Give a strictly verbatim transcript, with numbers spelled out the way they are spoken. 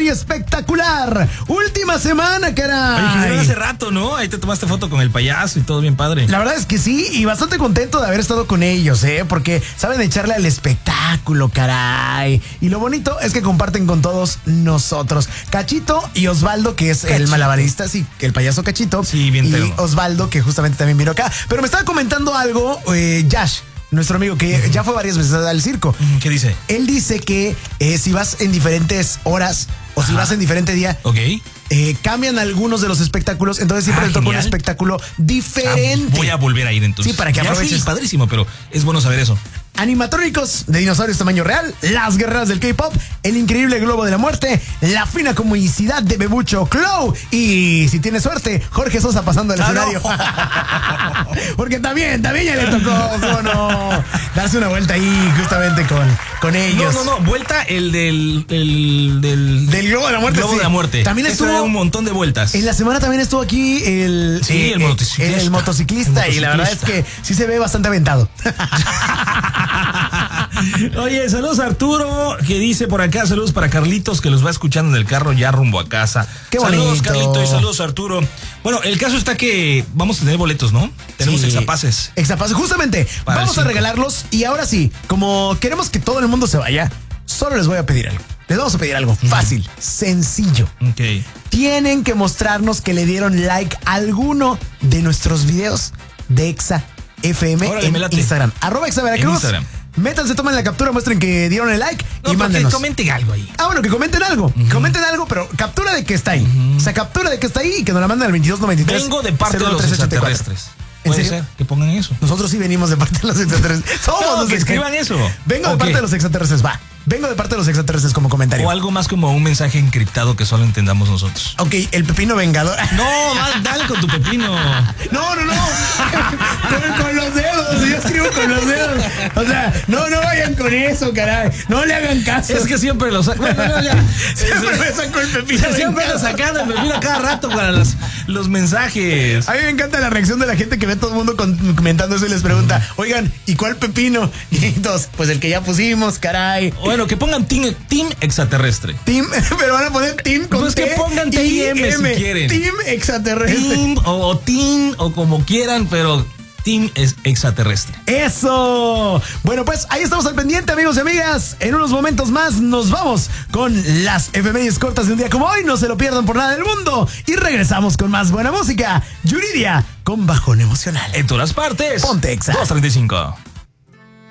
extraordinario, espectacular. Última semana, caray. Oye, que hace rato, ¿no? Ahí te tomaste foto con el payaso y todo bien padre. La verdad es que sí, y bastante contento de haber estado con ellos, ¿eh? Porque saben echarle al espectáculo, caray. Y lo bonito es que comparten con todos nosotros. Cachito y Osvaldo, que es Cachito. El malabarista, sí, el payaso Cachito. Sí, bien Y tero. Osvaldo, que justamente también vino acá. Pero me estaba comentando algo, eh, Yash, nuestro amigo, que uh-huh. ya fue varias veces al circo. Uh-huh. ¿Qué dice? Él dice que eh, si vas en diferentes horas o Ajá. si vas en diferente día, ok. Eh, cambian algunos de los espectáculos, entonces siempre ah, le toca un genial. espectáculo diferente. Ah, voy a volver a ir entonces. Sí, para que ya aproveches. Sí, es padrísimo, pero es bueno saber eso. Animatrónicos de dinosaurios tamaño real, las guerreras del K-pop, el increíble globo de la muerte, la fina comicidad de Bebucho Clow y, si tiene suerte, Jorge Sosa pasando el ah, escenario. No. Porque también, también ya le tocó, ¿cómo no? Darse una vuelta ahí justamente con, con ellos. No, no, no, vuelta el del... El, del, del globo de la muerte. Globo sí. de la muerte. También Eso estuvo un montón de vueltas. En la semana también estuvo aquí el... Sí, eh, el, motociclista. el, el motociclista. Y la verdad es que sí se ve bastante aventado. Oye, saludos a Arturo, que dice por acá, saludos para Carlitos, que los va escuchando en el carro ya rumbo a casa. Qué saludos, bonito. Carlito, y saludos, Arturo. Bueno, el caso está que vamos a tener boletos, ¿no? Tenemos sí. exapases. Exapases, justamente. Para vamos a regalarlos y ahora sí, como queremos que todo el mundo se vaya, solo les voy a pedir algo. Les vamos a pedir algo fácil, sencillo. Ok. Tienen que mostrarnos que le dieron like a alguno de nuestros videos de Exa F M Órale, en me late. Instagram. Arroba Exa Veracruz. En Instagram. Métanse, tomen la captura, muestren que dieron el like no, y mándenos. Que comenten algo ahí. Ah, bueno, que comenten algo. Uh-huh. Comenten algo, pero captura de que está ahí. Uh-huh. O sea, captura de que está ahí y que nos la manden al veintidós noventa y tres. Vengo de parte de los extraterrestres. ¿Puede ser que pongan eso? Nosotros sí venimos de parte de los extraterrestres. Somos no, los que escriban eso. Vengo de parte de los extraterrestres, va. Vengo de parte de los extraterrestres como comentario. O algo más como un mensaje encriptado que solo entendamos nosotros. Ok, el pepino vengador. No, dale con tu pepino. No, no, no. con, con los dedos. Yo escribo con los dedos. O sea, no, no vayan con eso, caray. No le hagan caso. Es que siempre lo saco. Bueno, no, ya. Siempre me saco el pepino. Siempre lo sacando el pepino cada rato para los, los mensajes. A mí me encanta la reacción de la gente que ve a todo el mundo comentando eso y les pregunta, oigan, ¿y cuál pepino? Y entonces, pues el que ya pusimos, caray. Bueno, que pongan team, team extraterrestre. Team, pero van a poner team con pues T, que pongan T I M si quieren. Team extraterrestre. Team o, o team o como quieran, pero team es extraterrestre. ¡Eso! Bueno, pues ahí estamos al pendiente, amigos y amigas. En unos momentos más nos vamos con las efemérides cortas de un día como hoy. No se lo pierdan por nada del mundo. Y regresamos con más buena música. Yuridia con Bajón Emocional. En todas partes. Ponte Exa. dos treinta y cinco.